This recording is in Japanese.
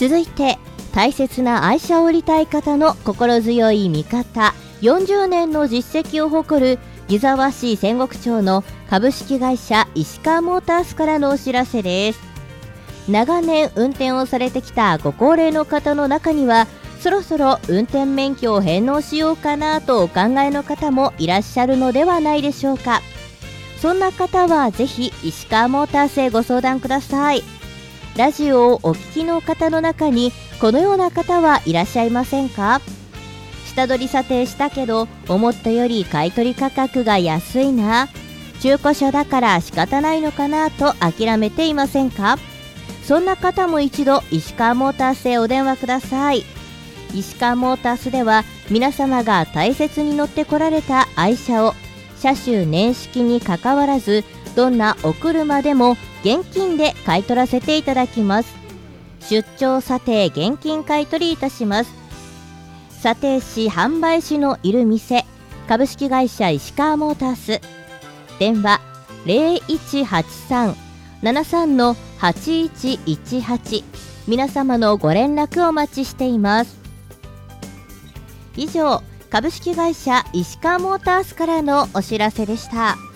続いて、大切な愛車を売りたい方の心強い味方、40年の実績を誇る湯沢市仙石町の株式会社石川モータースからのお知らせです。長年運転をされてきたご高齢の方の中には、そろそろ運転免許を返納しようかなとお考えの方もいらっしゃるのではないでしょうか。そんな方はぜひ石川モータースへご相談ください。ラジオをお聞きの方の中にこのような方はいらっしゃいませんか？下取り査定したけど思ったより買取価格が安いな、中古車だから仕方ないのかなと諦めていませんか？そんな方も一度石川モータースへお電話ください。石川モータースでは皆様が大切に乗ってこられた愛車を車種年式にかかわらずどんなお車でも現金で買い取らせていただきます。出張査定現金買い取りいたします。査定士販売士のいる店、株式会社石川モータース。電話 0183-73-8118。 皆様のご連絡お待ちしています。以上、株式会社石川モータースからのお知らせでした。